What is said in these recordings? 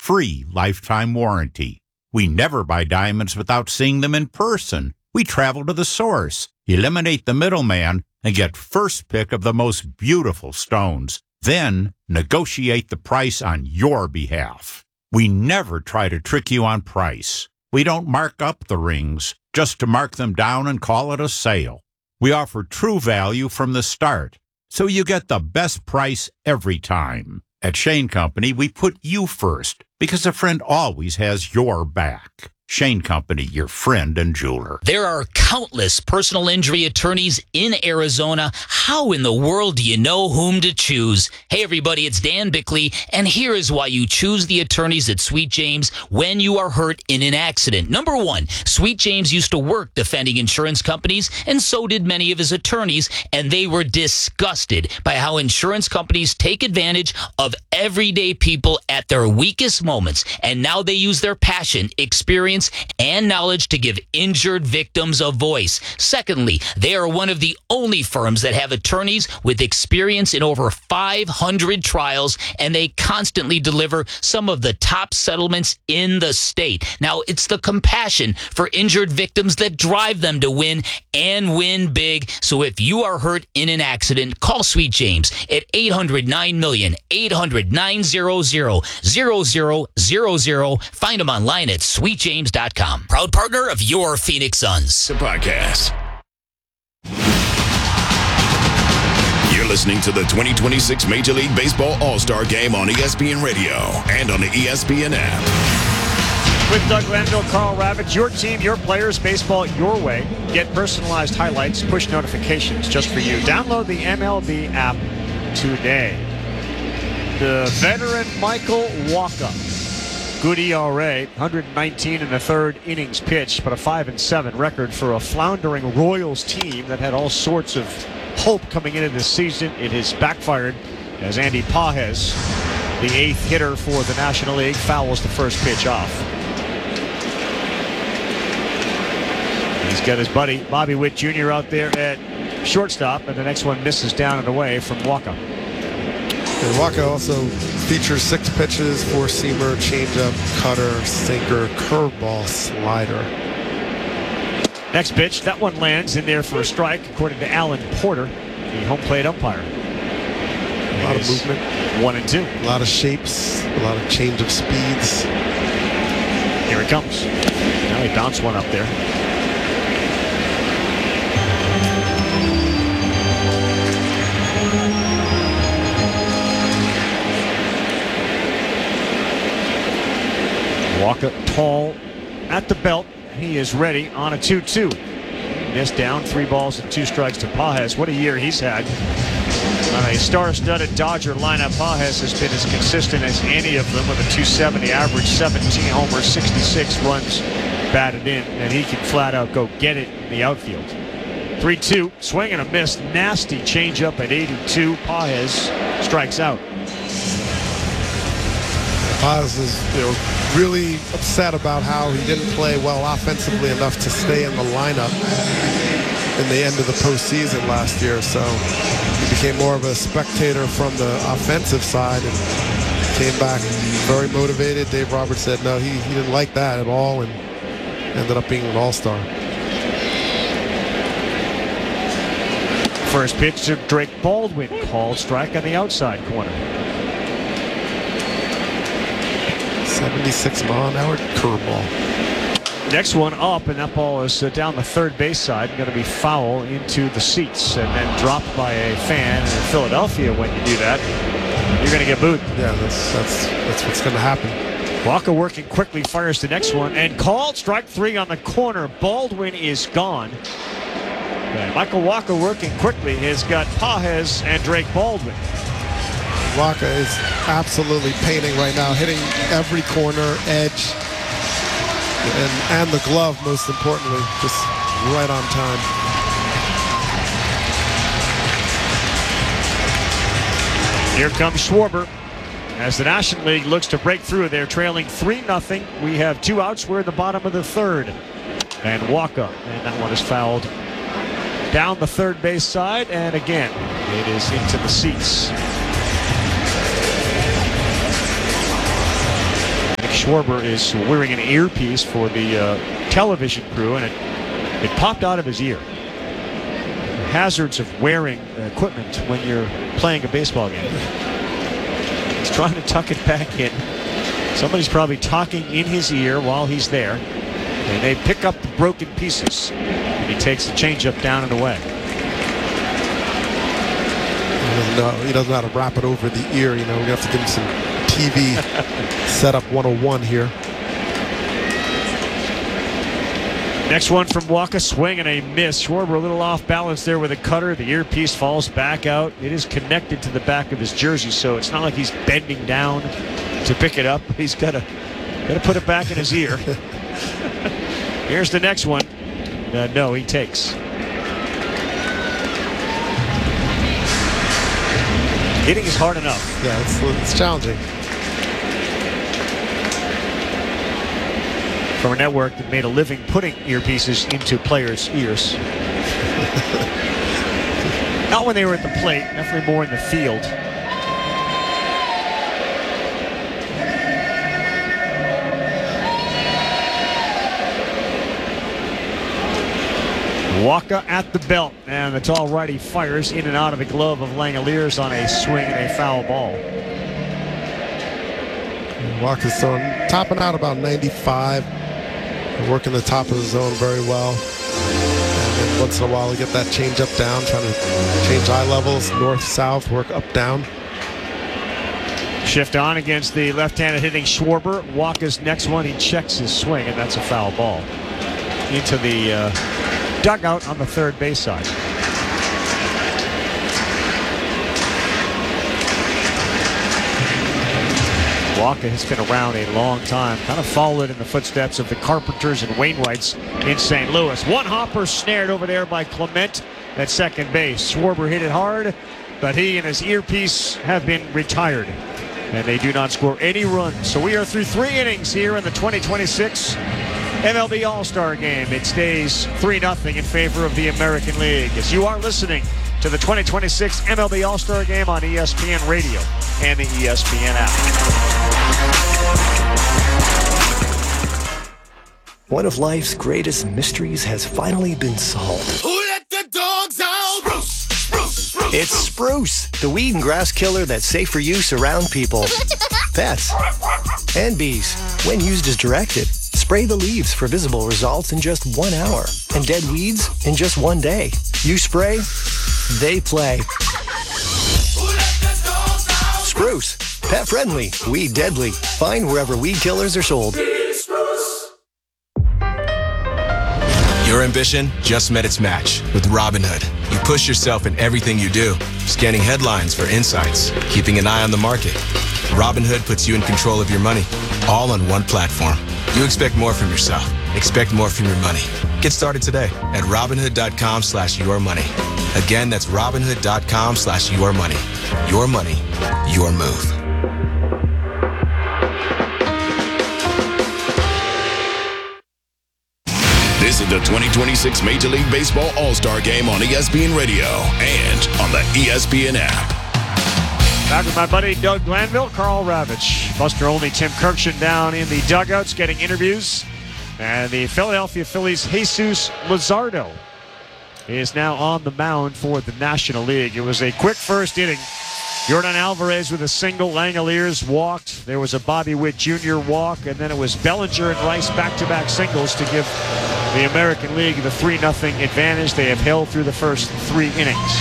free lifetime warranty. We never buy diamonds without seeing them in person. We travel to the source, eliminate the middleman, and get first pick of the most beautiful stones. Then negotiate the price on your behalf. We never try to trick you on price. We don't mark up the rings just to mark them down and call it a sale. We offer true value from the start, so you get the best price every time. At Shane Company, we put you first because a friend always has your back. Shane Company, your friend and jeweler. There are countless personal injury attorneys in Arizona. How in the world do you know whom to choose? Hey, everybody, it's Dan Bickley, and here is why you choose the attorneys at Sweet James when you are hurt in an accident. Number one, Sweet James used to work defending insurance companies, and so did many of his attorneys, and they were disgusted by how insurance companies take advantage of everyday people at their weakest moments, and now they use their passion, experience, and knowledge to give injured victims a voice. Secondly, they are one of the only firms that have attorneys with experience in over 500 trials, and they constantly deliver some of the top settlements in the state. Now, it's the compassion for injured victims that drive them to win and win big. So if you are hurt in an accident, call Sweet James at 800-9-million, 800-900-0000. Find them online at sweetjames.com. Proud partner of your Phoenix Suns. The podcast. You're listening to the 2026 Major League Baseball All-Star Game on ESPN Radio and on the ESPN app. With Doug Glanville, Carl Ravitch, your team, your players, baseball your way. Get personalized highlights, push notifications just for you. Download the MLB app today. The veteran Michael Wacha. Good ERA, 119 in the third innings pitched, but a 5-7 record for a floundering Royals team that had all sorts of hope coming into this season. It has backfired as Andy Pages, the eighth hitter for the National League, fouls the first pitch off. He's got his buddy Bobby Witt Jr. out there at shortstop, and the next one misses down and away from Wacha. And Wacha also features 6 pitches, 4-seamer, changeup, cutter, sinker, curveball, slider. Next pitch, that one lands in there for a strike, according to Alan Porter, the home plate umpire. A lot of movement. 1-2. A lot of shapes, a lot of change of speeds. Here it comes. Now he bounced one up there. Wacha tall at the belt. He is ready on a 2-2. Missed down, 3 balls and 2 strikes to Pages. What a year he's had. On a star-studded Dodger lineup, Pages has been as consistent as any of them with a 270 average, 17 homers, 66 runs batted in, and he can flat out go get it in the outfield. 3-2, swing and a miss, nasty changeup at 82. Pages strikes out. Pages is, really upset about how he didn't play well offensively enough to stay in the lineup in the end of the postseason last year. So he became more of a spectator from the offensive side and came back very motivated. Dave Roberts said no, he didn't like that at all and ended up being an all-star. First pitch to Drake Baldwin, called strike on the outside corner. 76-mile-an-hour curveball. Next one up, and that ball is down the third base side. Going to be foul into the seats and then dropped by a fan in Philadelphia. When you do that, you're going to get booed. Yeah, that's what's going to happen. Wacha working quickly, fires the next one, and called strike 3 on the corner. Baldwin is gone. And Michael Wacha working quickly has got Pages and Drake Baldwin. Wacha is absolutely painting right now, hitting every corner, edge, and the glove, most importantly, just right on time. Here comes Schwarber as the National League looks to break through. They're trailing 3-0. We have 2 outs. We're in the bottom of the third. And Wacha, and that one is fouled down the third base side, and again, it is into the seats. Schwarber is wearing an earpiece for the television crew, and it popped out of his ear. Hazards of wearing equipment when you're playing a baseball game. He's trying to tuck it back in. Somebody's probably talking in his ear while he's there. And they pick up the broken pieces. And he takes the changeup down and away. He doesn't know how to wrap it over the ear. We have to give him some TV setup 101 here. Next one from Wacha, swing and a miss. Schwarber a little off balance there with a cutter. The earpiece falls back out. It is connected to the back of his jersey, so it's not like he's bending down to pick it up. He's got to put it back in his ear. Here's the next one. No, he takes. Hitting is hard enough. Yeah, it's challenging. From a network that made a living putting earpieces into players' ears. Not when they were at the plate, definitely more in the field. Wacha at the belt, and the tall righty fires in and out of the glove of Langeliers on a swing and a foul ball. Wacha's topping out about 95. Working the top of the zone very well. And then once in a while, you get that change up down, trying to change eye levels, north, south, work up, down. Shift on against the left-handed hitting Schwarber. Wacha's next one, he checks his swing, and that's a foul ball. Into the dugout on the third base side. Wacha has been around a long time, kind of followed in the footsteps of the Carpenters and Wainwrights in St. Louis. One hopper snared over there by Clement at second base. Schwarber hit it hard, but he and his earpiece have been retired, and they do not score any runs. So we are through 3 innings here in the 2026 MLB All-Star Game. It stays 3-0 in favor of the American League. As you are listening to the 2026 MLB All-Star Game on ESPN Radio and the ESPN app. One of life's greatest mysteries has finally been solved. Who let the dogs out? Spruce. It's Spruce, the weed and grass killer that's safe for use around people, pets, and bees. When used as directed, spray the leaves for visible results in just 1 hour, and dead weeds in just 1 day. You spray, they play. Spruce, pet friendly, weed deadly. Find wherever weed killers are sold. Your ambition just met its match with Robinhood. You push yourself in everything you do, scanning headlines for insights, keeping an eye on the market. Robinhood puts you in control of your money, all on one platform. You expect more from yourself. Expect more from your money. Get started today at Robinhood.com/yourmoney. Again, that's Robinhood.com/yourmoney. Your money, your move. This is the 2026 Major League Baseball All-Star Game on ESPN Radio and on the ESPN app. Back with my buddy Doug Glanville, Karl Ravech. Buster Olney, Tim Kurkjian down in the dugouts getting interviews. And the Philadelphia Phillies' Jesus Luzardo is now on the mound for the National League. It was a quick first inning. Yordan Alvarez with a single. Langeliers walked. There was a Bobby Witt Jr. walk, and then it was Bellinger and Rice back-to-back singles to give the American League the 3-0 advantage. They have held through the first 3 innings.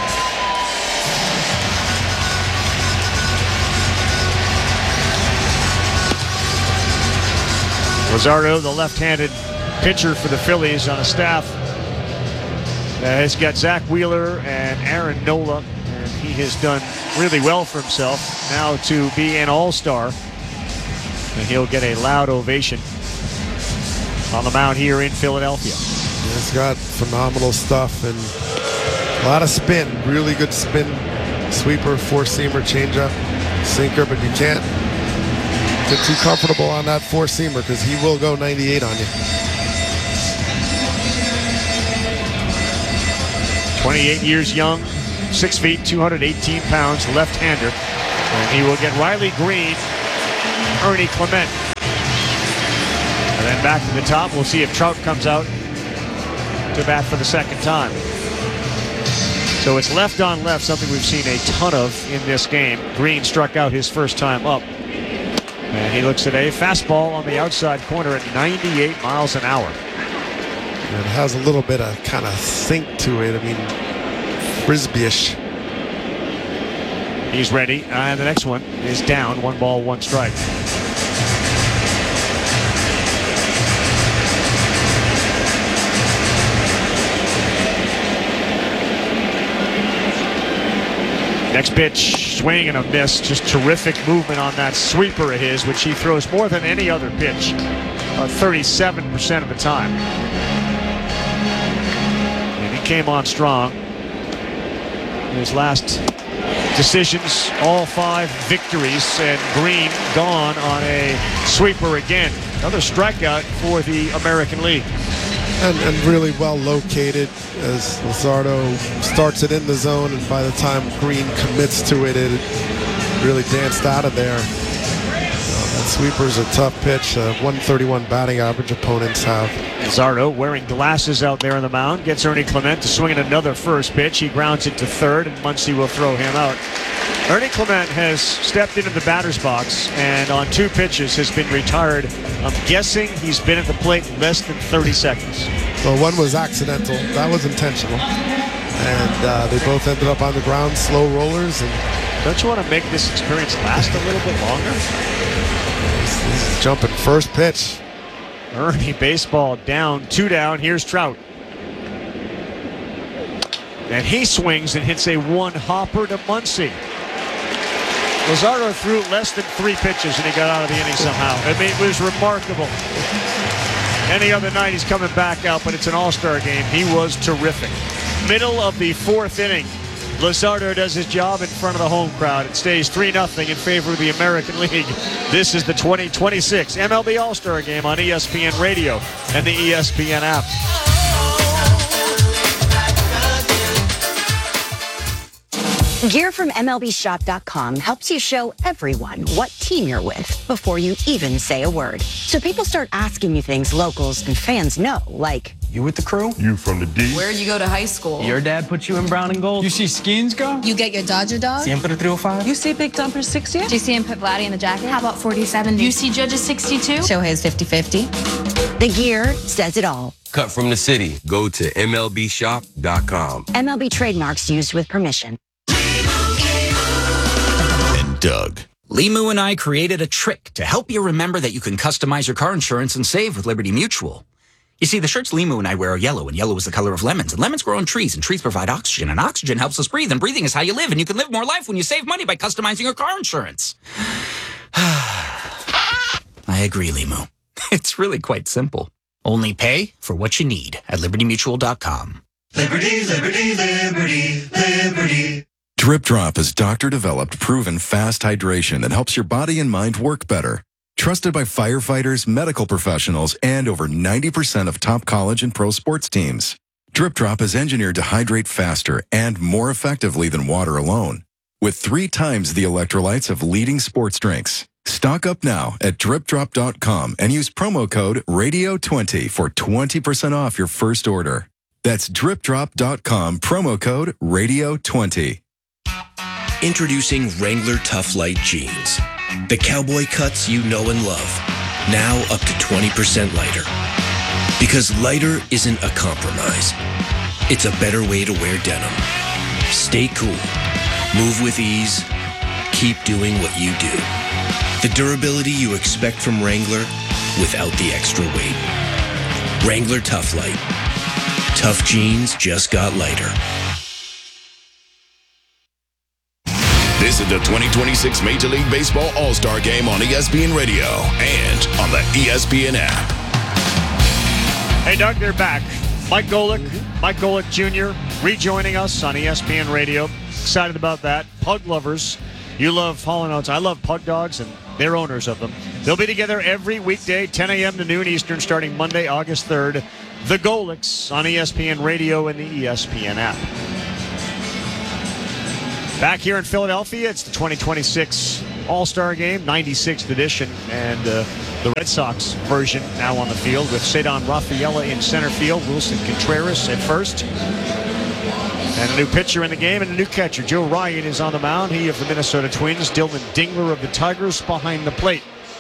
Luzardo, the left-handed pitcher for the Phillies on a staff has got Zach Wheeler and Aaron Nola, and he has done really well for himself now to be an all-star, and he'll get a loud ovation on the mound here in Philadelphia. He's got phenomenal stuff and a lot of spin, really good spin, sweeper, four-seamer, changeup, sinker, but you can't get too comfortable on that four-seamer because he will go 98 on you. 28 years young, 6 feet, 218 pounds, left-hander. And he will get Riley Green, Ernie Clement And then back to the top. We'll see if Trout comes out to bat for the second time. So it's left on left, something we've seen a ton of in this game. Green struck out his first time up. And he looks at a fastball on the outside corner at 98 miles an hour. And it has a little bit of kind of sink to it. I mean, Frisbee-ish. He's ready, and the next one is down. 1 ball, 1 strike. Next pitch, swing and a miss. Just terrific movement on that sweeper of his, which he throws more than any other pitch, 37% of the time. And he came on strong. In his last decisions, all 5 victories, and Green gone on a sweeper again. Another strikeout for the American League. And really well located as Luzardo starts it in the zone, and by the time Green commits to it, it really danced out of there. That sweeper's a tough pitch. 131 batting average opponents have. Luzardo wearing glasses out there on the mound gets Ernie Clement to swing at another first pitch. He grounds it to third, and Muncy will throw him out. Ernie Clement has stepped into the batter's box and on 2 pitches has been retired. I'm guessing he's been at the plate less than 30 seconds. Well, one was accidental. That was intentional. And they both ended up on the ground, slow rollers. And don't you want to make this experience last a little bit longer? He's jumping first pitch. Ernie baseball down, 2 down. Here's Trout. And he swings and hits a 1-hopper to Muncy. Luzardo threw less than 3 pitches and he got out of the inning somehow. I mean, it was remarkable. Any other night he's coming back out, but it's an all-star game. He was terrific. Middle of the 4th inning. Luzardo does his job in front of the home crowd. It stays 3-0 in favor of the American League. This is the 2026 MLB All-Star Game on ESPN Radio and the ESPN app. Gear from MLBshop.com helps you show everyone what team you're with before you even say a word. So people start asking you things locals and fans know, like, you with the crew? You from the D? Where you go to high school? Your dad put you in brown and gold? You see Skins go? You get your Dodger dog? Siempre 305? You see Big Dumper 60? Do you see him put Vladdy in the jacket? How about 40-70? You see Judge's 62? Shohei's 50-50. The gear says it all. Cut from the city. Go to MLBshop.com. MLB trademarks used with permission. And Doug. Limu and I created a trick to help you remember that you can customize your car insurance and save with Liberty Mutual. You see, the shirts Limu and I wear are yellow, and yellow is the color of lemons, and lemons grow on trees, and trees provide oxygen, and oxygen helps us breathe, and breathing is how you live, and you can live more life when you save money by customizing your car insurance. I agree, Limu. It's really quite simple. Only pay for what you need at libertymutual.com. Liberty, liberty, liberty, liberty. Drip Drop is doctor-developed, proven fast hydration that helps your body and mind work better. Trusted by firefighters, medical professionals, and over 90% of top college and pro sports teams. Drip Drop is engineered to hydrate faster and more effectively than water alone, with 3 times the electrolytes of leading sports drinks. Stock up now at dripdrop.com and use promo code RADIO20 for 20% off your first order. That's dripdrop.com, promo code RADIO20. Introducing Wrangler Tough Light Jeans. The cowboy cuts you know and love. Now up to 20% lighter. Because lighter isn't a compromise. It's a better way to wear denim. Stay cool. Move with ease. Keep doing what you do. The durability you expect from Wrangler without the extra weight. Wrangler Tough Light. Tough jeans just got lighter. This is the 2026 Major League Baseball All-Star Game on ESPN Radio and on the ESPN app. Hey, Doug, they're back. Mike Golick Jr. rejoining us on ESPN Radio. Excited about that. Pug lovers. You love Hall & Oates. I love pug dogs, and they're owners of them. They'll be together every weekday, 10 a.m. to noon Eastern, starting Monday, August 3rd. The Golicks on ESPN Radio and the ESPN app. Back here in Philadelphia, it's the 2026 All-Star Game, 96th edition, and the Red Sox version now on the field with Cedon Rafaela in center field, Wilson Contreras at first. And a new pitcher in the game and a new catcher. Joe Ryan is on the mound. He of the Minnesota Twins. Dylan Dingler of the Tigers behind the plate.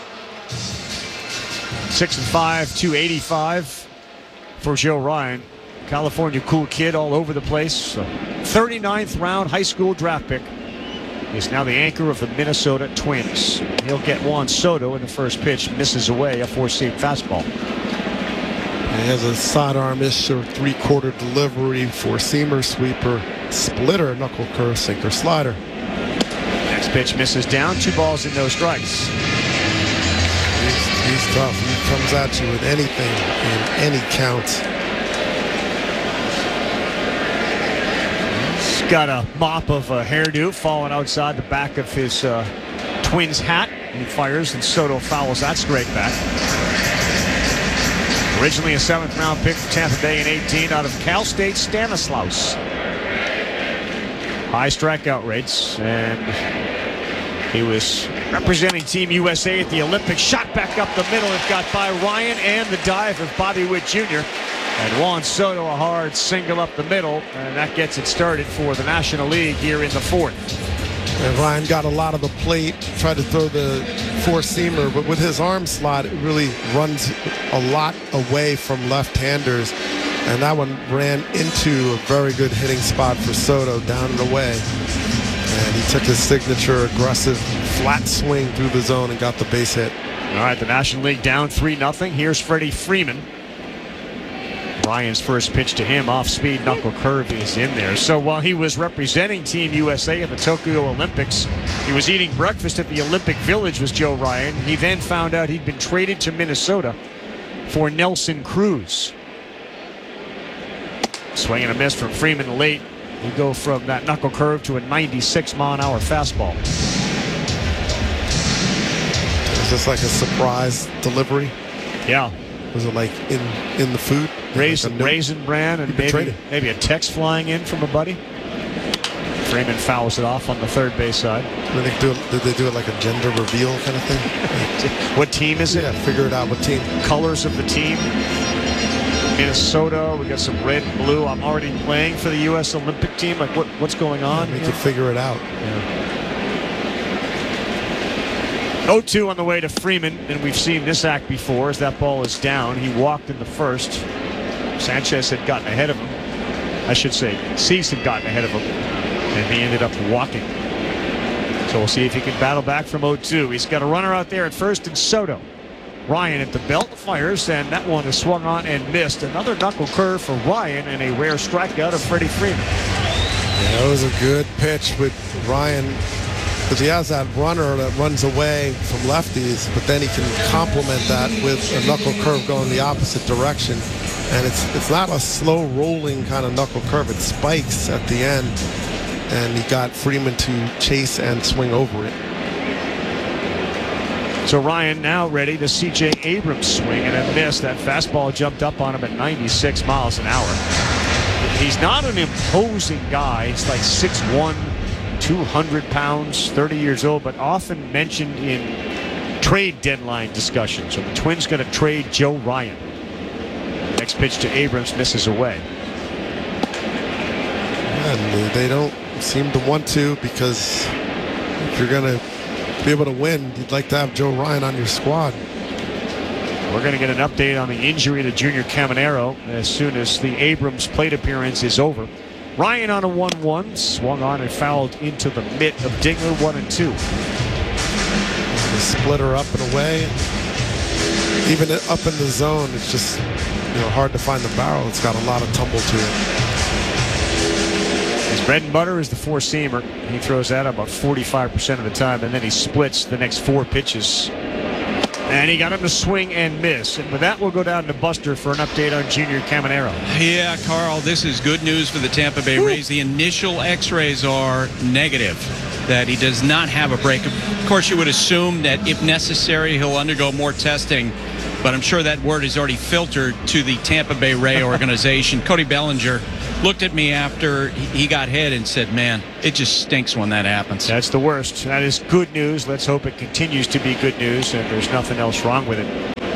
6-5, 285 for Joe Ryan. California cool kid all over the place. 39th round high school draft pick. He's now the anchor of the Minnesota Twins. He'll get Juan Soto in the first pitch. Misses away a four-seam fastball. He has a sidearm-ish or three-quarter delivery, four-seamer, sweeper, splitter, knuckle curve, sinker, slider. Next pitch misses down. 2 balls and no strikes. He's tough. He comes at you with anything in any count. He's got a mop of a hairdo falling outside the back of his Twins hat. He fires and Soto fouls that straight back. Originally a 7th round pick from Tampa Bay in 18 out of Cal State Stanislaus. High strikeout rates, and he was representing Team USA at the Olympics. Shot back up the middle. It got by Ryan and the dive of Bobby Witt Jr. And Juan Soto a hard single up the middle, and that gets it started for the National League here in the 4th. And Ryan got a lot of the plate, tried to throw the four-seamer, but with his arm slot, it really runs a lot away from left-handers. And that one ran into a very good hitting spot for Soto, down and away. And he took his signature aggressive flat swing through the zone and got the base hit. All right, the National League down 3-0. Here's Freddie Freeman. Ryan's first pitch to him, off-speed knuckle curve is in there. So while he was representing Team USA at the Tokyo Olympics, he was eating breakfast at the Olympic Village with Joe Ryan. He then found out he'd been traded to Minnesota for Nelson Cruz. Swing and a miss from Freeman late. We go from that knuckle curve to a 96-mile-an-hour fastball. Was this like a surprise delivery? Yeah. Was it like in the food? Raisin bran and maybe a text flying in from a buddy. Freeman fouls it off on the third base side. Did they do it like a gender reveal kind of thing? What team is it? Yeah, figure it out. What team? Colors of the team. Minnesota, we got some red and blue. I'm already playing for the U.S. Olympic team. Like, what's going on? We could figure it out. Yeah. 0-2 on the way to Freeman, and we've seen this act before as that ball is down. He walked in the first. Sanchez had gotten ahead of him. I should say, Cease had gotten ahead of him, and he ended up walking. So we'll see if he can battle back from 0-2. He's got a runner out there at first and Soto. Ryan at the belt fires, and that one is swung on and missed. Another knuckle curve for Ryan and a rare strikeout of Freddie Freeman. Yeah, that was a good pitch with Ryan, because he has that runner that runs away from lefties, but then he can complement that with a knuckle curve going the opposite direction. And it's not a slow rolling kind of knuckle curve. It spikes at the end, and he got Freeman to chase and swing over it. So Ryan now ready to C.J. Abrams swing and a miss. That fastball jumped up on him at 96 miles an hour. He's not an imposing guy. He's like 6'1", 200 pounds, 30 years old, but often mentioned in trade deadline discussions. So the Twins going to trade Joe Ryan. Next pitch to Abrams misses away. And they don't seem to want to, because if you're going to be able to win, you'd like to have Joe Ryan on your squad. We're going to get an update on the injury to Junior Caminero as soon as the Abrams plate appearance is over. Ryan on a 1-1, swung on and fouled into the mitt of Dingler, 1-2. The splitter up and away. Even up in the zone, it's just hard to find the barrel. It's got a lot of tumble to it. His bread and butter is the four-seamer. He throws that about 45% of the time, and then he splits the next 4 pitches. And he got him to swing and miss. And with that, we'll go down to Buster for an update on Junior Caminero. Yeah, Carl, this is good news for the Tampa Bay Rays. The initial x-rays are negative, that he does not have a break. Of course, you would assume that if necessary, he'll undergo more testing. But I'm sure that word is already filtered to the Tampa Bay Ray organization. Cody Bellinger looked at me after he got hit and said, man, it just stinks when that happens. That's the worst. That is good news. Let's hope it continues to be good news and there's nothing else wrong with it.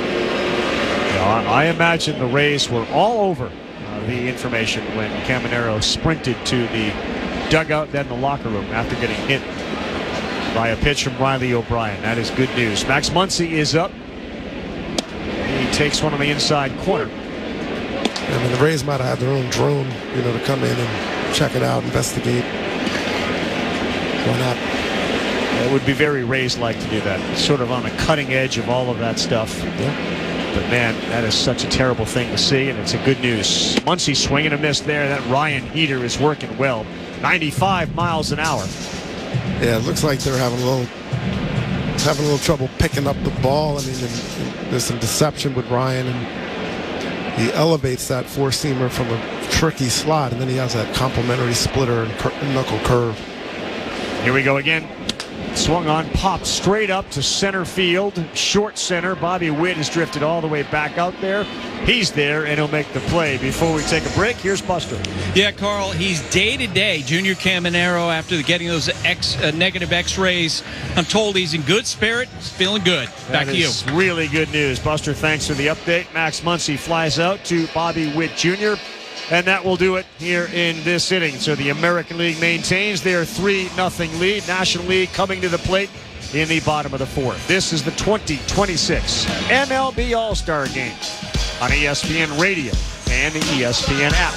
I imagine the Rays were all over the information when Caminero sprinted to the dugout, then the locker room after getting hit by a pitch from Riley O'Brien. That is good news. Max Muncy is up. He takes one on the inside corner. I mean, the Rays might have had their own drone, to come in and check it out, investigate. Why not? It would be very Rays-like to do that. Sort of on the cutting edge of all of that stuff. Yeah. But, man, that is such a terrible thing to see, and it's a good news. Muncy swinging a miss there. That Ryan heater is working well. 95 miles an hour. Yeah, it looks like they're having a little trouble picking up the ball. I mean, there's some deception with Ryan, and he elevates that four-seamer from a tricky slot, and then he has that complimentary splitter and knuckle curve. Here we go again. Swung on, popped straight up to center field. Short center. Bobby Witt has drifted all the way back out there. He's there, and he'll make the play. Before we take a break, here's Buster. Yeah, Carl, he's day-to-day. Junior Caminero, after getting those negative X-rays, I'm told he's in good spirit. He's feeling good. Back to you. Really good news. Buster, thanks for the update. Max Muncy flies out to Bobby Witt Jr., and that will do it here in this inning. So the American League maintains their 3-0 lead. National League coming to the plate in the bottom of the fourth. This is the 2026 MLB All-Star Game on ESPN Radio and the ESPN app.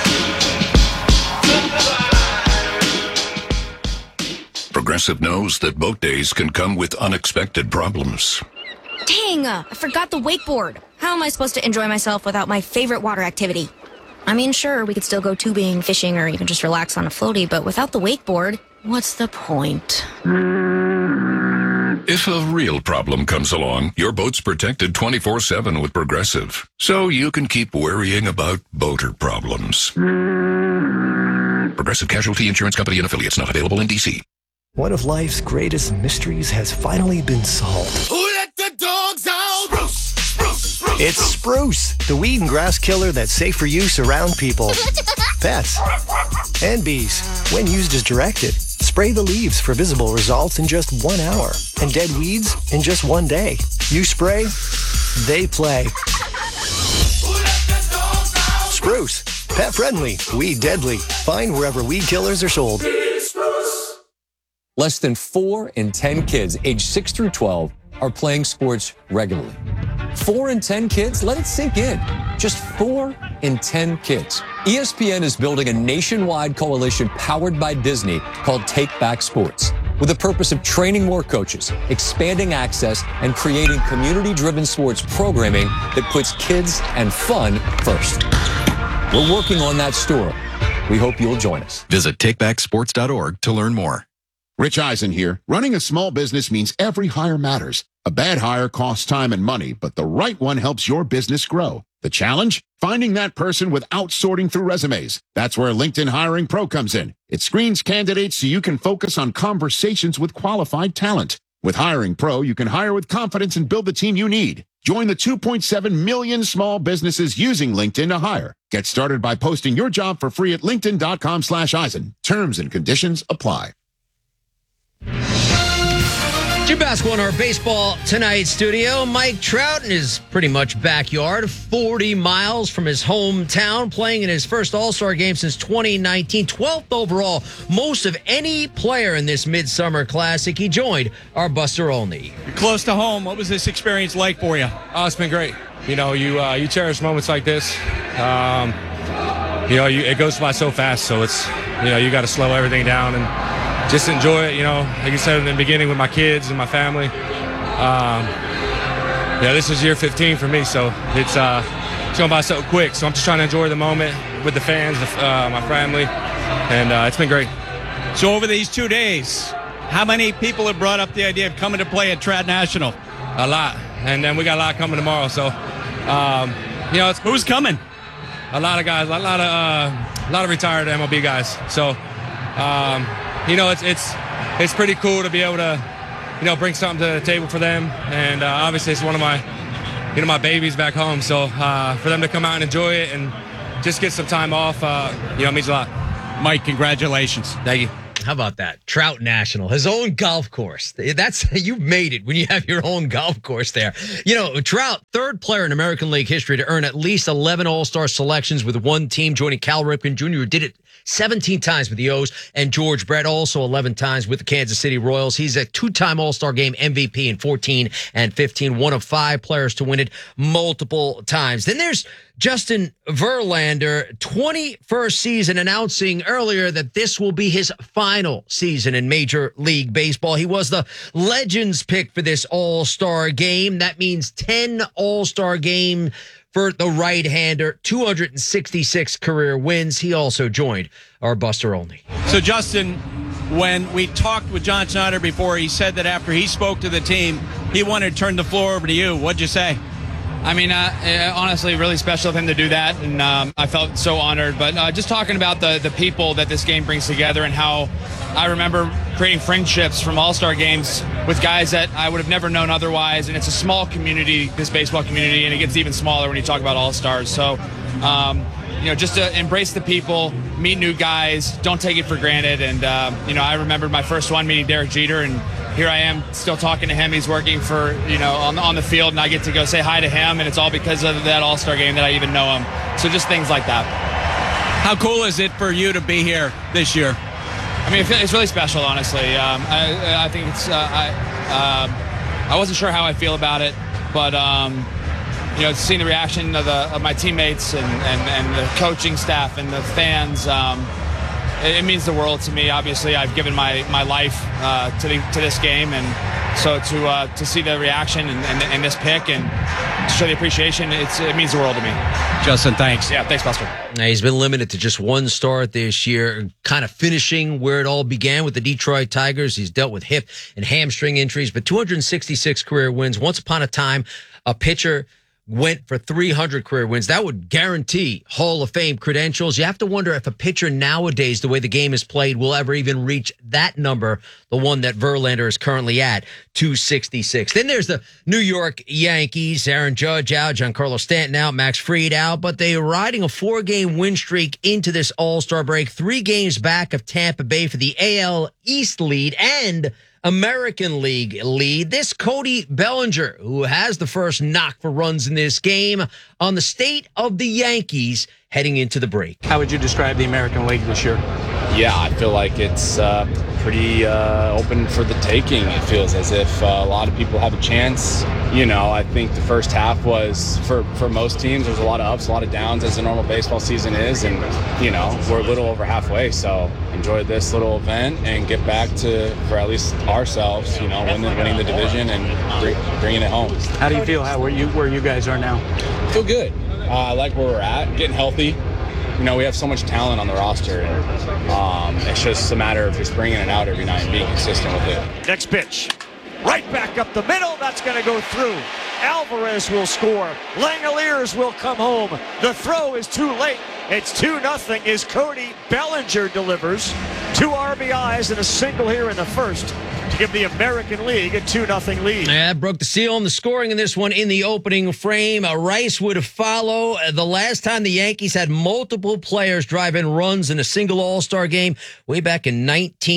Progressive knows that boat days can come with unexpected problems. Dang, I forgot the wakeboard. How am I supposed to enjoy myself without my favorite water activity? I mean, sure, we could still go tubing, fishing, or even just relax on a floaty, but without the wakeboard, what's the point? If a real problem comes along, your boat's protected 24/7 with Progressive, so you can keep worrying about boater problems. Progressive Casualty Insurance Company and Affiliates, not available in D.C. One of life's greatest mysteries has finally been solved. Who let the dogs out? Spruce. It's Spruce, the weed and grass killer that's safe for use around people, pets, and bees. When used as directed, spray the leaves for visible results in just 1 hour, and dead weeds in just 1 day. You spray, they play. Spruce, pet friendly, weed deadly. Find wherever weed killers are sold. Less than 4 in 10 kids aged 6 through 12 are playing sports regularly. 4 in 10 kids? Let it sink in. Just 4 in 10 kids. ESPN is building a nationwide coalition powered by Disney called Take Back Sports, with the purpose of training more coaches, expanding access, and creating community-driven sports programming that puts kids and fun first. We're working on that story. We hope you'll join us. Visit takebacksports.org to learn more. Rich Eisen here. Running a small business means every hire matters. A bad hire costs time and money, but the right one helps your business grow. The challenge? Finding that person without sorting through resumes. That's where LinkedIn Hiring Pro comes in. It screens candidates so you can focus on conversations with qualified talent. With Hiring Pro, you can hire with confidence and build the team you need. Join the 2.7 million small businesses using LinkedIn to hire. Get started by posting your job for free at linkedin.com/Eisen. Terms and conditions apply. Jim Basketball in our Baseball Tonight studio. Mike Trout in his pretty much backyard, 40 miles from his hometown, playing in his first All-Star game since 2019, 12th overall, most of any player in this Midsummer Classic. He joined our Buster Olney. You're close to home. What was this experience like for you? Oh, it's been great. You cherish moments like this. It goes by so fast, so it's, you got to slow everything down and just enjoy it, like you said in the beginning with my kids and my family. This is year 15 for me, so it's going by so quick. So I'm just trying to enjoy the moment with the fans, my family, and it's been great. So over these 2 days, how many people have brought up the idea of coming to play at Trad National? A lot, and then we got a lot coming tomorrow. So, who's coming? A lot of guys, a lot of retired MLB guys. So. It's pretty cool to be able to, bring something to the table for them. And obviously it's one of my, my babies back home. So for them to come out and enjoy it and just get some time off, it means a lot. Mike, congratulations. Thank you. How about that? Trout National, his own golf course. That's you made it when you have your own golf course there. Trout, third player in American League history to earn at least 11 All-Star selections with one team, joining Cal Ripken Jr., who did it 17 times with the O's, and George Brett also 11 times with the Kansas City Royals. He's a two-time All-Star Game MVP in 14 and 15, one of 5 players to win it multiple times. Then there's Justin Verlander, 21st season, announcing earlier that this will be his final season in Major League Baseball. He was the Legends pick for this All-Star Game. That means 10 All-Star Game for the right-hander, 266 career wins. He also joined our Buster Olney. So, Justin, when we talked with John Schneider before, he said that after he spoke to the team, he wanted to turn the floor over to you. What'd you say? I mean, honestly, really special of him to do that, and I felt so honored. But just talking about the people that this game brings together and how I remember creating friendships from all-star games with guys that I would have never known otherwise. And it's a small community, this baseball community, and it gets even smaller when you talk about all-stars. So, just to embrace the people, meet new guys, don't take it for granted. And, I remember my first one meeting Derek Jeter, and here I am still talking to him. He's working for, on the field, and I get to go say hi to him, and it's all because of that all-star game that I even know him. So just things like that. How cool is it for you to be here this year? I mean, it's really special, honestly. I think it's. I wasn't sure how I feel about it, but seeing the reaction of my teammates and the coaching staff and the fans, it means the world to me. Obviously, I've given my life to this game, and so to see the reaction and this pick and to show the appreciation, it means the world to me. Justin, thanks. Yeah, thanks, Buster. Now, he's been limited to just one start this year, kind of finishing where it all began with the Detroit Tigers. He's dealt with hip and hamstring injuries, but 266 career wins. Once upon a time, a pitcher went for 300 career wins. That would guarantee Hall of Fame credentials. You have to wonder if a pitcher nowadays, the way the game is played, will ever even reach that number, the one that Verlander is currently at, 266. Then there's the New York Yankees. Aaron Judge out, Giancarlo Stanton out, Max Fried out, but they are riding a 4-game win streak into this All-Star break, 3 games back of Tampa Bay for the AL East lead and American League lead. This Cody Bellinger, who has the first knock for runs in this game, on the state of the Yankees heading into the break. How would you describe the American League this year? Yeah, I feel like it's pretty open for the taking. It feels as if a lot of people have a chance. I think the first half was, for most teams, there's a lot of ups, a lot of downs, as the normal baseball season is. And, we're a little over halfway. So enjoy this little event and get back to, for at least ourselves, winning the division and bringing it home. How do you feel where you guys are now? Feel good. I like where we're at, getting healthy. We have so much talent on the roster, and it's just a matter of just bringing it out every night and being consistent with it. Next pitch. Right back up the middle. That's going to go through. Alvarez will score. Langoliers will come home. The throw is too late. It's 2-0 as Cody Bellinger delivers 2 RBIs and a single here in the first to give the American League a 2-0 lead. Yeah, broke the seal on the scoring in this one in the opening frame. Rice would follow. The last time the Yankees had multiple players drive in runs in a single All-Star game way back in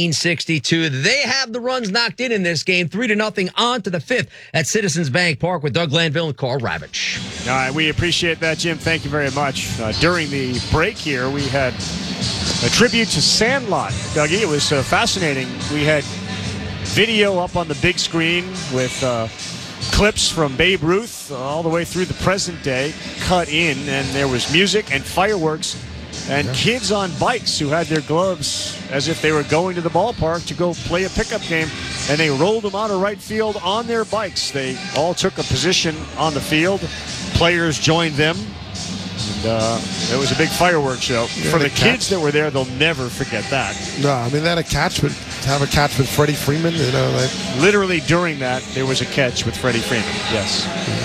1962. They have the runs knocked in this game, 3-0 on to the 5th at Citizens Bank Park with Doug Glanville and Carl Ravitch. All right, we appreciate that, Jim. Thank you very much. During the break here, we had a tribute to Sandlot. Dougie, it was fascinating. We had video up on the big screen with clips from Babe Ruth all the way through the present day cut in, and there was music and fireworks and kids on bikes who had their gloves as if they were going to the ballpark to go play a pickup game, and they rolled them out of right field on their bikes. They all took a position on the field. Players joined them. And it was a big fireworks show. For the kids that were there, they'll never forget that. No, I mean, that have a catch with Freddie Freeman. Literally during that, there was a catch with Freddie Freeman. Yes.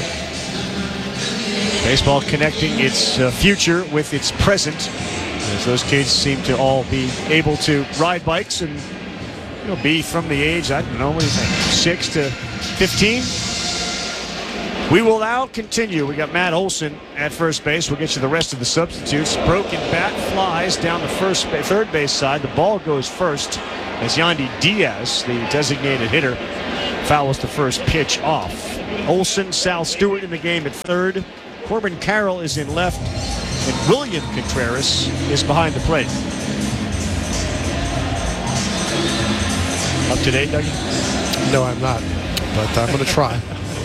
Baseball connecting its future with its present, as those kids seem to all be able to ride bikes and be from the age, I don't know, what do you think, 6 to 15? We will now continue. We got Matt Olson at first base. We'll get you the rest of the substitutes. Broken bat flies down the third base side. The ball goes first as Yandy Diaz, the designated hitter, fouls the first pitch off. Olson, Sal Stewart in the game at third. Corbin Carroll is in left, and William Contreras is behind the plate. Up to date, Dougie? No, I'm not, but I'm going to try.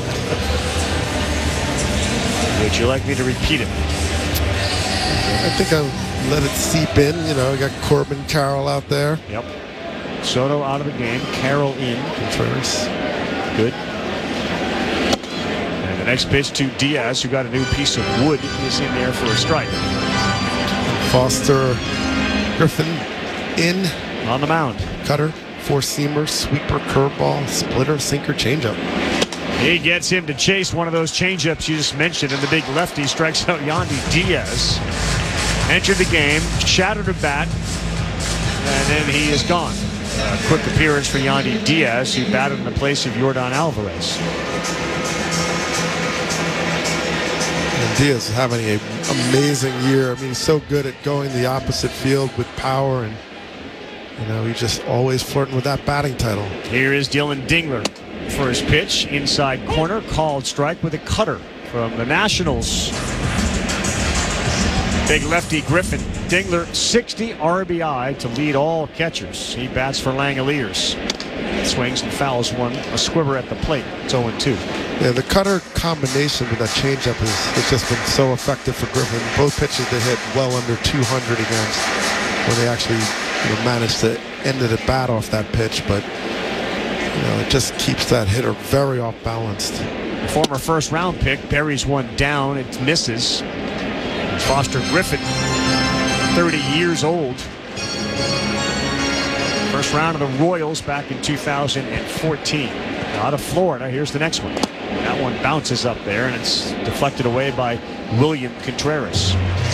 Would you like me to repeat it? I think I'll let it seep in. You know, I got Corbin Carroll out there. Yep. Soto out of the game. Carroll in. Contreras. Good. And the next pitch to Diaz, who got a new piece of wood, is in there for a strike. Foster, Griffin in. On the mound. Cutter, four-seamer, sweeper, curveball, splitter, sinker, changeup. He gets him to chase one of those changeups you just mentioned, and the big lefty strikes out Yandy Diaz. Entered the game, shattered a bat, and then he is gone. A quick appearance for Yandy Diaz, who batted in the place of Yordan Alvarez. And Diaz is having an amazing year. I mean, he's so good at going the opposite field with power, and you know, he's just always flirting with that batting title. Here is Dylan Dingler. First pitch, inside corner, called strike with a cutter from the Nationals. Big lefty Griffin. Dingler, 60 RBI to lead all catchers. He bats for Langoliers. Swings and fouls one. A squibber at the plate. It's 0-2. Yeah, the cutter combination with that changeup has just been so effective for Griffin. Both pitches they hit well under 200 against when they actually managed to end the bat off that pitch, but it just keeps that hitter very off balanced. The former first round pick buries one down. It misses. Foster Griffin, 30 years old. First round of the Royals back in 2014. Out of Florida, here's the next one. That one bounces up there, and it's deflected away by William Contreras.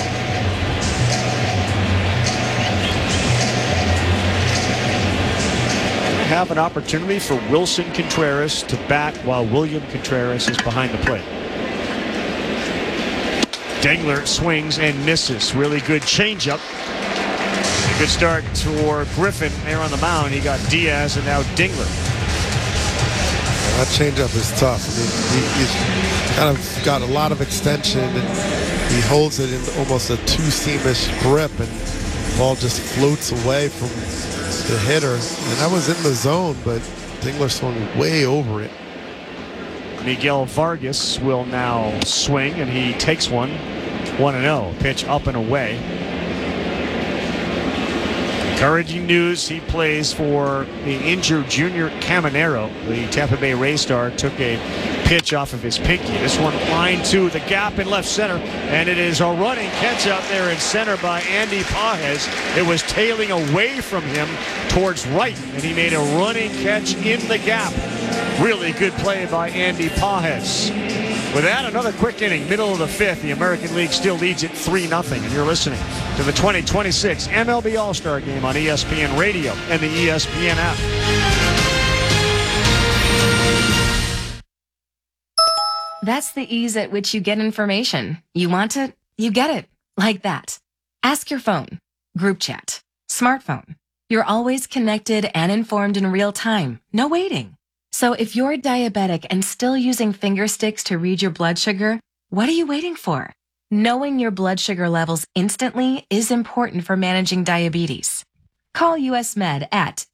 Have an opportunity for Wilson Contreras to bat while William Contreras is behind the plate. Dingler swings and misses. Really good changeup. A good start for Griffin there on the mound. He got Diaz and now Dingler. That changeup is tough. I mean, he's kind of got a lot of extension, and he holds it in almost a two-seamish grip, and the ball just floats away from the hitter, and that was in the zone, but Dingler swung way over it. Miguel Vargas will now swing, and he takes one. 1-0. Pitch up and away. Encouraging news, he plays for the injured Junior Caminero. The Tampa Bay Rays star took a pitch off of his pinky. This one line to the gap in left center, and it is a running catch out there in center by Andy Pages. It was tailing away from him towards right, and he made a running catch in the gap. Really good play by Andy Pages. With that, another quick inning, middle of the fifth. The American League still leads it 3-0, and you're listening to the 2026 MLB All-Star Game on ESPN Radio and the ESPN app. That's the ease at which you get information. You want it, you get it. Like that. Ask your phone. Group chat. Smartphone. You're always connected and informed in real time. No waiting. So if you're diabetic and still using finger sticks to read your blood sugar, what are you waiting for? Knowing your blood sugar levels instantly is important for managing diabetes. Call US Med at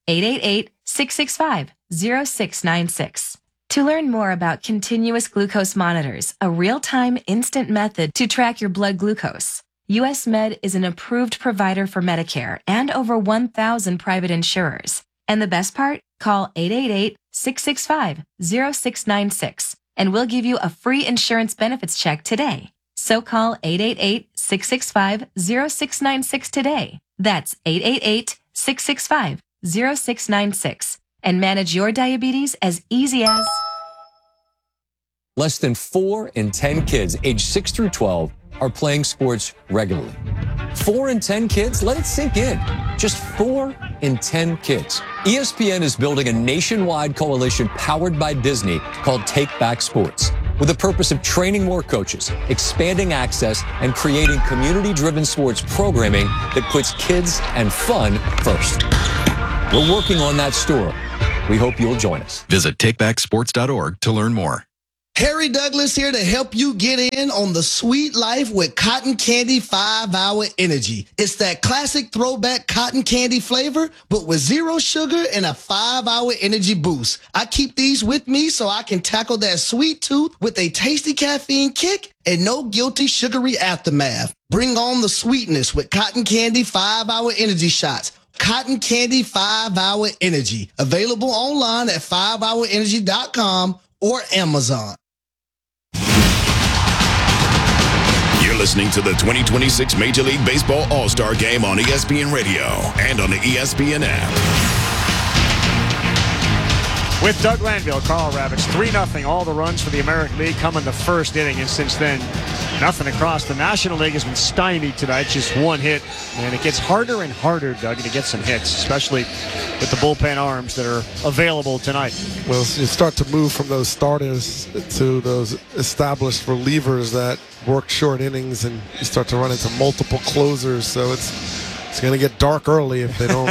888-665-0696. To learn more about continuous glucose monitors, a real-time instant method to track your blood glucose, US Med is an approved provider for Medicare and over 1,000 private insurers. And the best part? Call 888-665-0696 and we'll give you a free insurance benefits check today. So call 888-665-0696 today. That's 888-665-0696 and manage your diabetes as easy as... Less than 4 in 10 kids aged 6 through 12 are playing sports regularly. 4 in 10 kids? Let it sink in. Just 4 in 10 kids. ESPN is building a nationwide coalition powered by Disney called Take Back Sports. with the purpose of training more coaches, expanding access, and creating community-driven sports programming that puts kids and fun first. We're working on that story. We hope you'll join us. Visit takebacksports.org to learn more. Harry Douglas here to help you get in on the sweet life with Cotton Candy 5-Hour Energy. It's that classic throwback cotton candy flavor, but with 0 sugar and a 5-hour energy boost. I keep these with me so I can tackle that sweet tooth with a tasty caffeine kick and no guilty sugary aftermath. Bring on the sweetness with Cotton Candy 5-Hour Energy Shots. Cotton Candy 5-Hour Energy. Available online at 5hourenergy.com or Amazon. You're listening to the 2026 Major League Baseball All-Star Game on ESPN Radio and on the ESPN app. With Doug Glanville, Carl Ravitch, 3-0. All the runs for the American League come in the first inning, and since then, nothing across. The National League has been stymied tonight, just 1 hit, and it gets harder and harder, Doug, to get some hits, especially with the bullpen arms that are available tonight. Well, you start to move from those starters to those established relievers that work short innings, and you start to run into multiple closers, so it's going to get dark early if they don't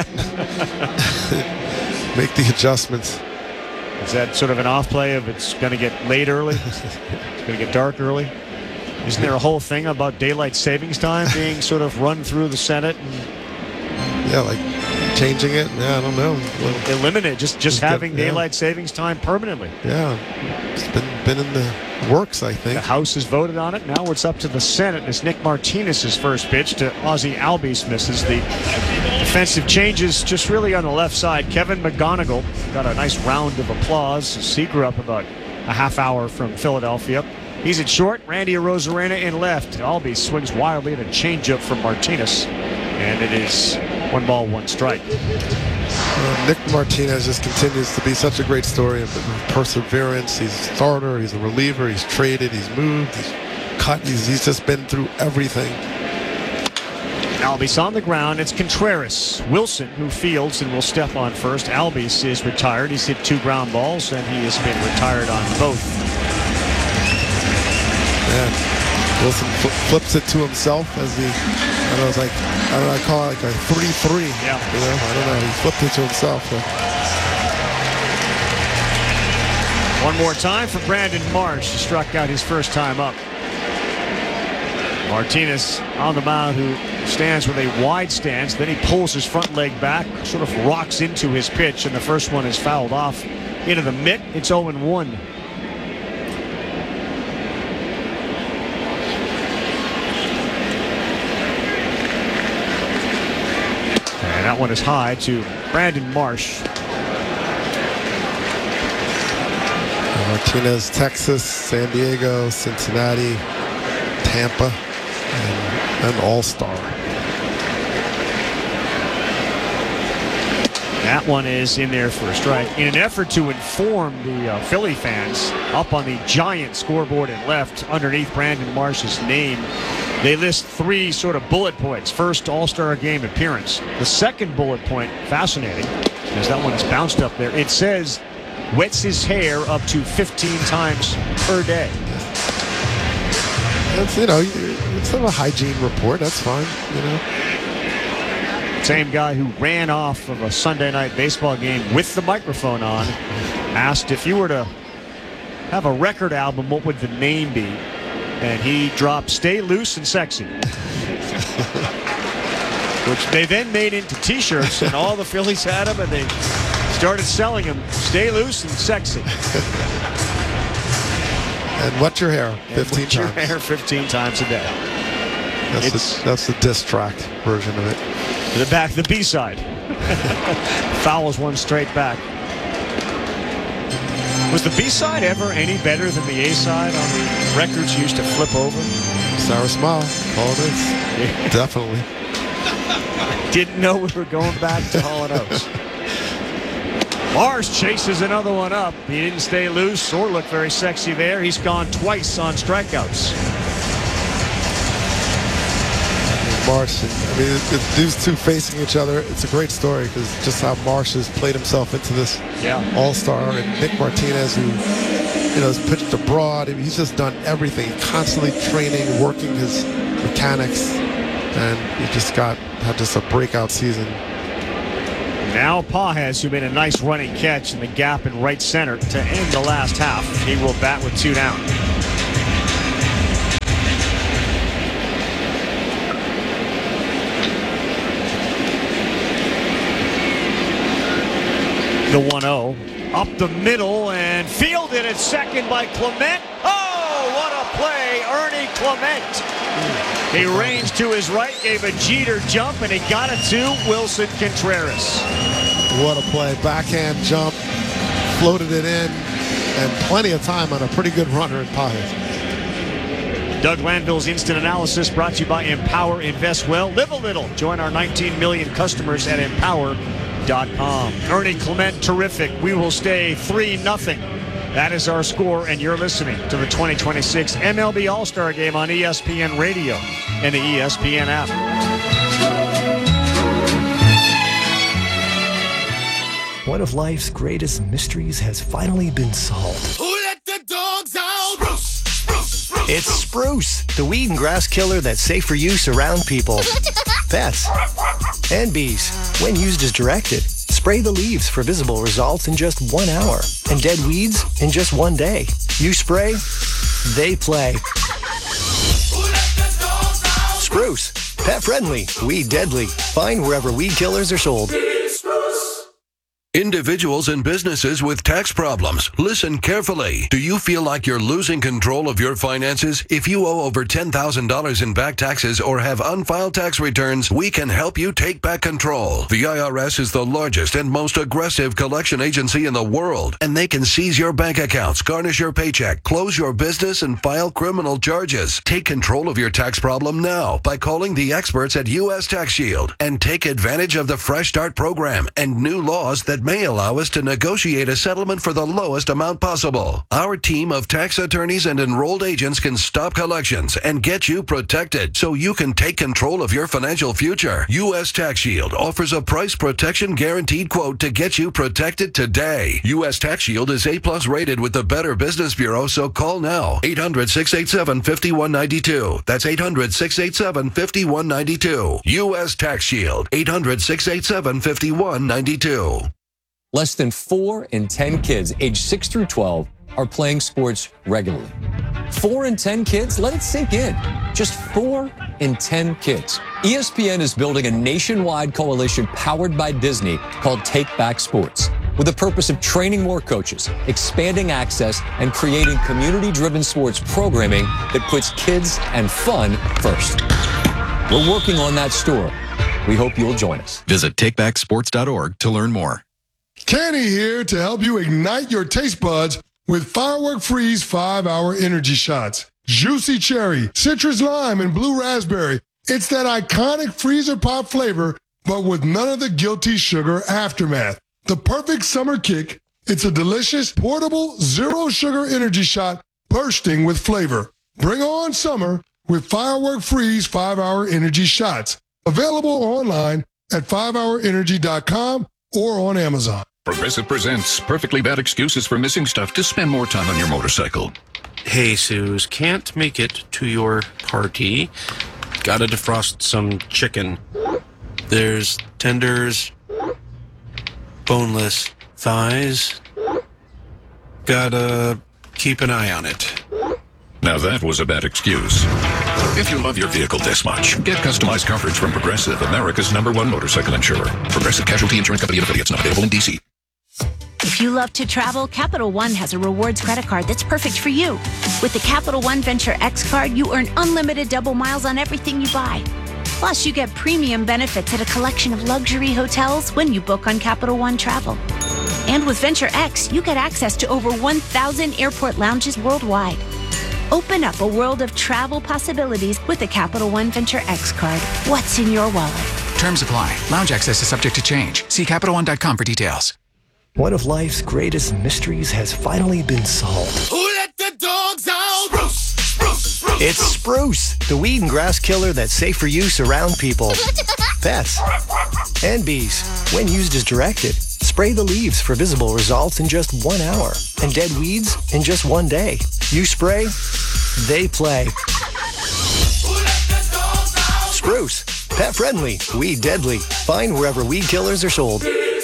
make the adjustments. Is that sort of an off play of it's going to get late early? It's going to get dark early? Isn't there a whole thing about daylight savings time being sort of run through the Senate? Yeah, like changing it? Yeah, I don't know. Eliminate, just having daylight savings time permanently. Yeah, it's been in the works, I think. The House has voted on it. Now it's up to the Senate. It's Nick Martinez's first pitch to Ozzie Albies. Misses. The defensive changes just really on the left side. Kevin McGonigal got a nice round of applause. He grew up about a half hour from Philadelphia. He's at short. Randy Arozarena in left. Albies swings wildly at a changeup from Martinez. And it is 1 ball, 1 strike. Nick Martinez just continues to be such a great story of perseverance. He's a starter, he's a reliever, he's traded, he's moved, he's cut, he's just been through everything. Albies on the ground. It's Contreras. Wilson, who fields and will step on first. Albies is retired. He's hit 2 ground balls, and he has been retired on both. Yeah. Wilson flips it to himself as he, I call it like a 3-3. Yeah. You know, I don't know. He flipped it to himself. So. One more time for Brandon Marsh. He struck out his first time up. Martinez on the mound, who stands with a wide stance. Then he pulls his front leg back, sort of rocks into his pitch, and the first one is fouled off into the mitt. It's 0-1. And that one is high to Brandon Marsh. Martinez, Texas, San Diego, Cincinnati, Tampa, and an all-star. That one is in there for a strike. In an effort to inform the Philly fans, up on the giant scoreboard in left, underneath Brandon Marsh's name, they list 3 sort of bullet points. First, All-Star Game appearance. The second bullet point, fascinating, because that one is bounced up there. It says, wets his hair up to 15 times per day. That's, you know, it's sort of a hygiene report. That's fine, you know. Same guy who ran off of a Sunday night baseball game with the microphone on asked if you were to have a record album, what would the name be? And he dropped Stay Loose and Sexy. Which they then made into t-shirts, and all the Phillies had them, and they started selling them. Stay Loose and Sexy. And wet your hair 15 times. Your hair 15 times a day. That's the diss track version of it. The B-side. Fouls one straight back. Was the B-side ever any better than the A-side on the records you used to flip over? Sour Smile. All it is. Yeah. Definitely. Didn't know we were going back to Hall & Oates. Marsh chases another one up. He didn't stay loose or look very sexy there. He's gone twice on strikeouts. Marsh, I mean, these two facing each other, it's a great story because just how Marsh has played himself into this all-star, and Nick Martinez, who has pitched abroad. He's just done everything, constantly training, working his mechanics, and he just had just a breakout season. Now Pages, who made a nice running catch in the gap in right center to end the last half. He will bat with 2 down. The 1-0 up the middle and fielded at second by Clement. Oh, what a play, Ernie Clement. He ranged to his right, gave a Jeter jump, and he got it to Wilson Contreras. What a play. Backhand jump, floated it in, and plenty of time on a pretty good runner in Pages. Doug Landville's Instant Analysis brought to you by Empower Invest Well. Live a little. Join our 19 million customers at Empower.com. Ernie Clement, terrific. We will stay 3-0. That is our score, and you're listening to the 2026 MLB All-Star Game on ESPN Radio and the ESPN app. One of life's greatest mysteries has finally been solved. Who let the dogs out? It's Spruce, the weed and grass killer that's safe for use around people, pets, and bees. When used as directed, spray the leaves for visible results in just 1 hour, and dead weeds in just 1 day. You spray, they play. Spruce, pet friendly, weed deadly. Find wherever weed killers are sold. Individuals and businesses with tax problems, listen carefully. Do you feel like you're losing control of your finances? If you owe over $10,000 in back taxes or have unfiled tax returns, we can help you take back control. The IRS is the largest and most aggressive collection agency in the world, and they can seize your bank accounts, garnish your paycheck, close your business, and file criminal charges. Take control of your tax problem now by calling the experts at U.S. Tax Shield and take advantage of the Fresh Start program and new laws that may allow us to negotiate a settlement for the lowest amount possible. Our team of tax attorneys and enrolled agents can stop collections and get you protected so you can take control of your financial future. U.S. Tax Shield offers a price protection guaranteed quote to get you protected today. U.S. Tax Shield is A+ rated with the Better Business Bureau, so call now. 800-687-5192. That's 800-687-5192. U.S. Tax Shield. 800-687-5192. Less than 4 in 10 kids aged 6 through 12 are playing sports regularly. 4 in 10 kids? Let it sink in. Just 4 in 10 kids. ESPN is building a nationwide coalition powered by Disney called Take Back Sports, with the purpose of training more coaches, expanding access, and creating community-driven sports programming that puts kids and fun first. We're working on that story. We hope you'll join us. Visit takebacksports.org to learn more. Kenny here to help you ignite your taste buds with Firework Freeze 5-Hour Energy Shots. Juicy cherry, citrus lime, and blue raspberry. It's that iconic freezer pop flavor, but with none of the guilty sugar aftermath. The perfect summer kick. It's a delicious, portable, zero-sugar energy shot bursting with flavor. Bring on summer with Firework Freeze 5-Hour Energy Shots. Available online at 5hourenergy.com or on Amazon. Progressive presents Perfectly Bad Excuses for Missing Stuff to Spend More Time on Your Motorcycle. Hey, Suze, can't make it to your party. Gotta defrost some chicken. There's tenders, boneless thighs. Gotta keep an eye on it. Now that was a bad excuse. If you love your vehicle this much, get customized coverage from Progressive, America's #1 motorcycle insurer. Progressive Casualty Insurance Company and affiliates, not available in D.C. If you love to travel, Capital One has a rewards credit card that's perfect for you. With the Capital One Venture X card, you earn unlimited double miles on everything you buy. Plus, you get premium benefits at a collection of luxury hotels when you book on Capital One Travel. And with Venture X, you get access to over 1,000 airport lounges worldwide. Open up a world of travel possibilities with the Capital One Venture X card. What's in your wallet? Terms apply. Lounge access is subject to change. See CapitalOne.com for details. One of life's greatest mysteries has finally been solved. Who let the dogs out? It's Spruce, the weed and grass killer that's safe for use around people, pets, and bees. When used as directed, spray Spray the leaves for visible results in just 1 hour. And dead weeds in just 1 day. You spray, they play. Spruce. Pet friendly. Weed deadly. Find wherever weed killers are sold.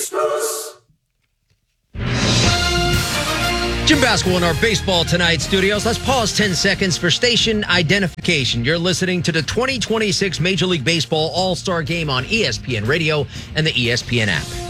Jim Basco in our Baseball Tonight studios. Let's pause 10 seconds for station identification. You're listening to the 2026 Major League Baseball All-Star Game on ESPN Radio and the ESPN app.